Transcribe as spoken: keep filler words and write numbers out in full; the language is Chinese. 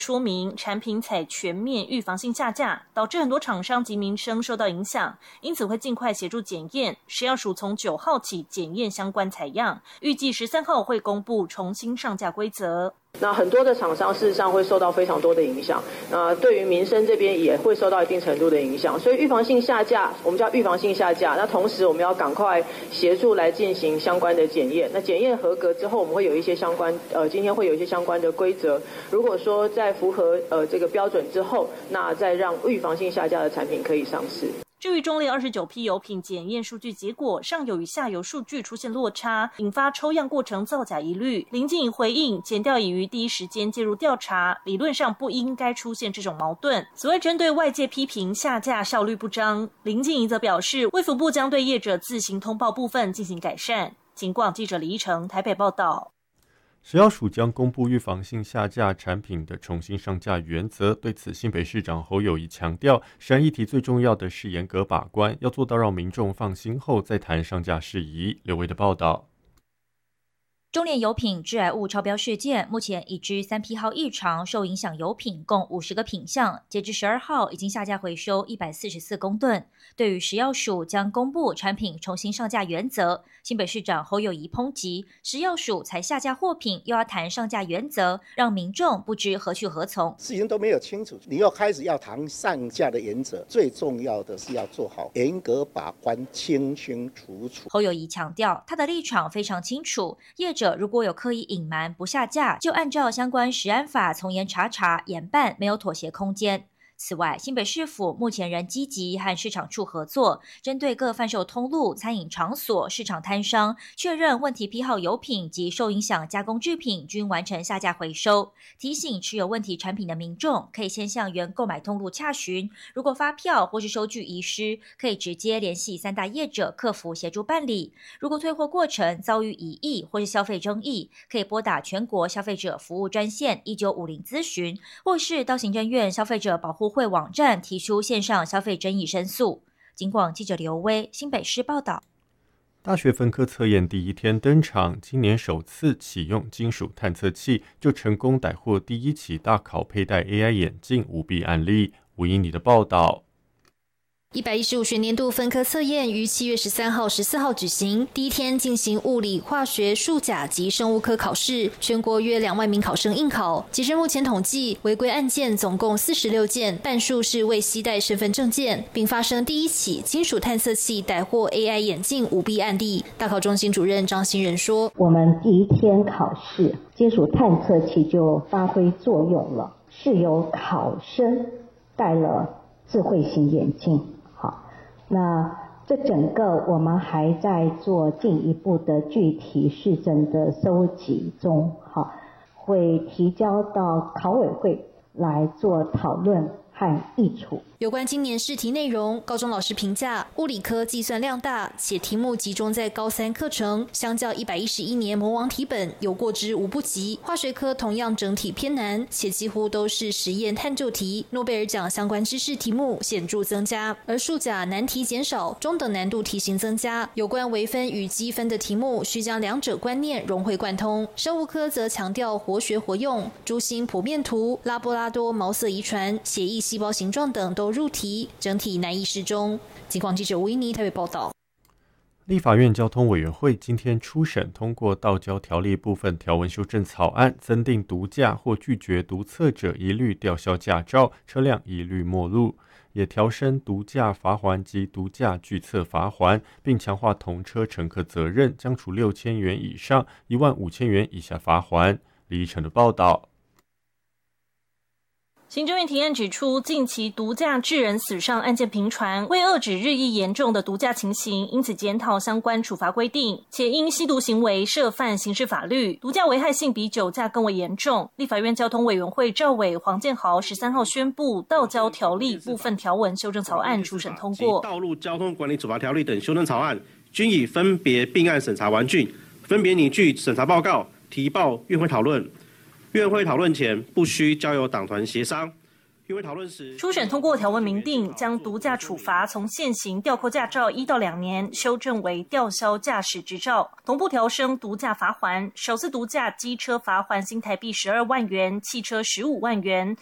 说明产品采全面预防性下架，导致很多厂商及民生受到影响，因此会尽快协助检验。食药署从九号起检验相关采样，预计十三号会公布重新上架规则。 那很多的厂商事实上会受到非常多的影响，那对于民生这边也会受到一定程度的影响，所以预防性下架，我们叫预防性下架。那同时我们要赶快协助来进行相关的检验。那检验合格之后，我们会有一些相关呃，今天会有一些相关的规则。如果说在符合呃这个标准之后，那再让预防性下架的产品可以上市。 至于中列二十九批油品检验数据结果，上游与下游数据出现落差，引发抽样过程造假疑虑。林静怡回应，检调已于第一时间介入调查，理论上不应该出现这种矛盾。此外，针对外界批评下架效率不彰，林静怡则表示，卫福部将对业者自行通报部分进行改善。警广记者李依成台北报道。 食药署将公布预防性下架产品的重新上架原则，对此新北市长侯友宜强调，食安议题最重要的是严格把关，要做到让民众放心后再谈上架事宜。刘维的报道。 中联油品致癌物超标事件，目前已知三批号异常受影响油品共五十个品项，截至十二号已经下架回收一百四十四公吨。对于食药署将公布产品重新上架原则，新北市长侯友宜抨击食药署才下架货品又要谈上架原则，让民众不知何去何从。 事情都没有清楚，你又开始要谈上架的原则，最重要的是要做好严格把关，清清楚楚。 侯友宜强调，他的立场非常清楚，业者如果有刻意隐瞒不下架，就按照相关食安法从严查查严办，没有妥协空间。此外，新北市府目前仍积极和市场处合作，针对各贩售通路、餐饮场所、市场摊商，确认问题批号油品及受影响加工制品均完成下架回收。提醒持有问题产品的民众，可以先向原购买通路洽询，如果发票或是收据遗失，可以直接联系三大业者客服协助办理。如果退货过程遭遇疑义或是消费争议，可以拨打全国消费者服务专线一九五零咨询，或是到行政院消费者保护会网站提出线上消费争议申诉。警广记者刘威新北市报道。 大学分科测验第一天登场，今年首次启用金属探测器，就成功逮获第一起大考佩戴 A I 眼镜舞弊案例。吴英妮的报道。 一百一十五学年度分科测验于七月十三号、十四号举行，第一天进行物理、化学、数甲及生物科考试，全国约两万名考生应考。截至目前统计，违规案件总共四十六件，半数是未携带身份证件，并发生第一起金属探测器逮获 A I 眼镜舞弊案例。大考中心主任张新仁说：“ 我们第一天考试，金属探测器就发挥作用了，是由考生戴了智慧型眼镜。”那这整个我们还在做进一步的具体事证的收集中，好，会提交到考委会来做讨论和议处。 有关今年试题内容，高中老师评价物理科计算量大，且题目集中在高三课程，相较一百一十一年魔王题本有过之无不及。化学科同样整体偏难，且几乎都是实验探究题，诺贝尔奖相关知识题目显著增加，而数甲难题减少，中等难度题型增加。有关微分与积分的题目，需将两者观念融会贯通。生物科则强调活学活用，珠心剖面图、拉布拉多毛色遗传、血液细胞形状等都入题，整体难易适中。警广记者吴依妮台北报道。 立法院交通委员会今天初审通过道交条例部分条文修正草案，增订毒驾或拒绝毒测者一律吊销驾照，车辆一律没路，也调升毒驾罚锾及毒驾拒测罚锾，并强化同车乘客责任，将处六千元以上一万五千元以下罚锾。李依晨的报道。 行政院提案指出，近期毒驾致人死伤案件频传，为遏止日益严重的毒驾情形，因此检讨相关处罚规定，且因吸毒行为涉犯刑事法律，毒驾危害性比酒驾更为严重。立法院交通委员会召委黄建豪十三号宣布，道交条例部分条文修正草案初审通过。 道路交通管理处罚条例等修正草案均已分别并案审查完竣，分别拟具审查报告，提报院会讨论。院会讨论前不需交由党团协商， 评委讨论时， 初审通过条文明定，将毒驾处罚从现行吊扣驾照一到两年，修正为吊销驾驶执照，同步调升毒驾罚锾，首次毒驾机车罚锾新台币十二万元，汽车十五万元，